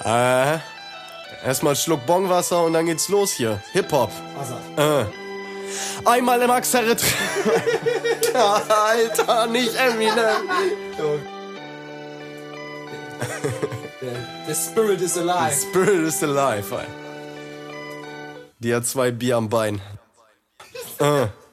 Erstmal Schluck Bongwasser und dann geht's los hier. Hip-Hop. Einmal im Axerit. Alter, nicht Eminem. The spirit is alive. The spirit is alive, ey. Die hat 2 Bier am Bein.